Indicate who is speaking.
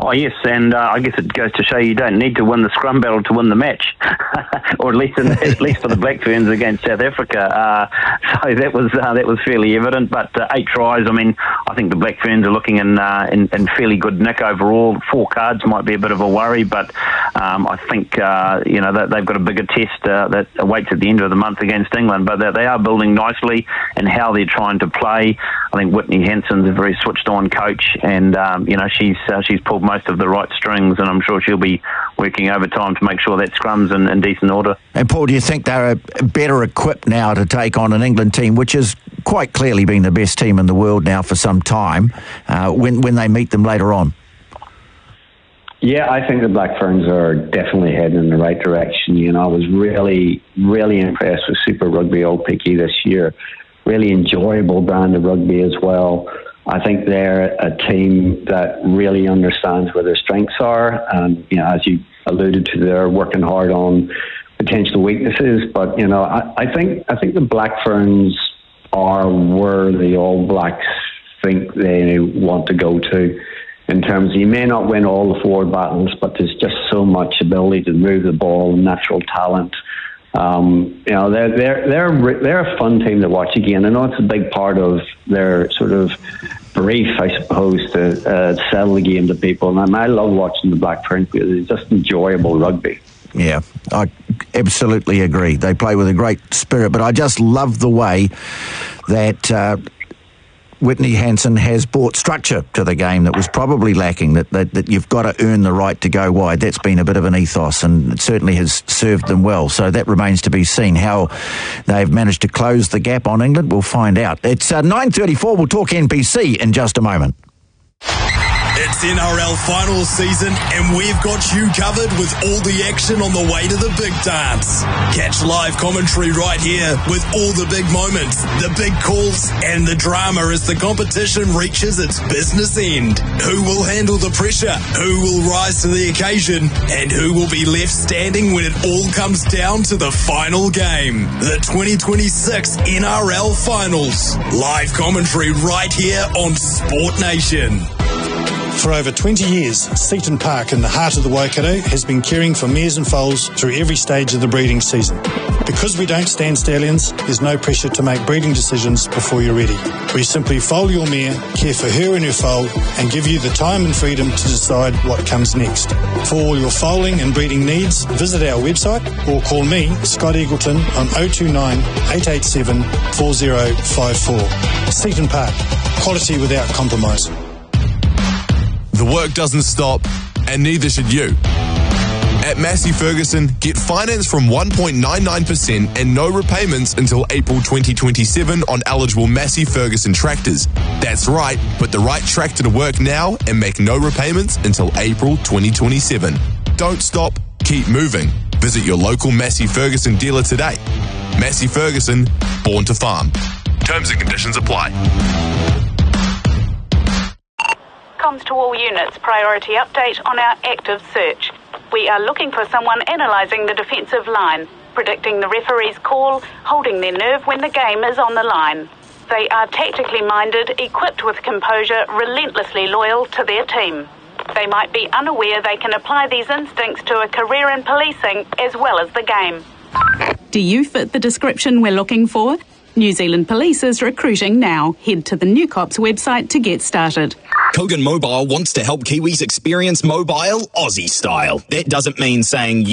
Speaker 1: Oh, yes, and I guess it goes to show you don't need to win the scrum battle to win the match, or at least for the Black Ferns against South Africa. So that was fairly evident. But 8 tries. I mean, I think the Black Ferns are looking in fairly good nick overall. 4 cards might be a bit of a worry, but I think that they've got a bigger test that awaits at the end of the month against England. But they are building nicely in how they're trying to play. I think Whitney Hansen's a very switched-on coach, and she's pulled most of the right strings, and I'm sure she'll be working overtime to make sure that scrum's in decent order.
Speaker 2: And Paul, do you think they're better equipped now to take on an England team, which has quite clearly been the best team in the world now for some time, when they meet them later on?
Speaker 3: Yeah, I think the Black Ferns are definitely heading in the right direction. I was really, really impressed with Super Rugby Old Picky this year. Really enjoyable brand of rugby as well. I think they're a team that really understands where their strengths are, and as you alluded to, they're working hard on potential weaknesses. But I think the Black Ferns are where the All Blacks think they want to go to. In terms of, you may not win all the forward battles, but there's just so much ability to move the ball, natural talent. They're a fun team to watch again. I know it's a big part of their sort of brief, I suppose, to sell the game to people. And I love watching the Black Ferns because it's just enjoyable rugby.
Speaker 2: Yeah, I absolutely agree. They play with a great spirit, but I just love the way that Whitney Hansen has brought structure to the game that was probably lacking, that you've got to earn the right to go wide. That's been a bit of an ethos, and it certainly has served them well. So that remains to be seen. How they've managed to close the gap on England, we'll find out. It's 9:34. We'll talk NPC in just a moment.
Speaker 4: It's NRL finals season, and we've got you covered with all the action on the way to the big dance. Catch live commentary right here with all the big moments, the big calls, and the drama as the competition reaches its business end. Who will handle the pressure? Who will rise to the occasion? And who will be left standing when it all comes down to the final game? The 2026 NRL Finals. Live commentary right here on Sport Nation.
Speaker 5: For over 20 years, Seaton Park in the heart of the Waikato has been caring for mares and foals through every stage of the breeding season. Because we don't stand stallions, there's no pressure to make breeding decisions before you're ready. We simply foal your mare, care for her and her foal, and give you the time and freedom to decide what comes next. For all your foaling and breeding needs, visit our website or call me, Scott Eagleton, on 029 887 4054. Seaton Park, quality without compromise.
Speaker 6: The work doesn't stop, and neither should you. At Massey Ferguson, get finance from 1.99% and no repayments until April 2027 on eligible Massey Ferguson tractors. That's right, put the right tractor to work now and make no repayments until April 2027. Don't stop, keep moving. Visit your local Massey Ferguson dealer today. Massey Ferguson, born to farm. Terms and conditions apply.
Speaker 7: Comms to all units, priority update on our active search. We are looking for someone analysing the defensive line, predicting the referee's call, holding their nerve when the game is on the line. They are tactically minded, equipped with composure, relentlessly loyal to their team. They might be unaware they can apply these instincts to a career in policing as well as the game.
Speaker 8: Do you fit the description we're looking for? New Zealand Police is recruiting now. Head to the New Cops website to get started.
Speaker 9: Kogan Mobile wants to help Kiwis experience mobile Aussie style. That doesn't mean saying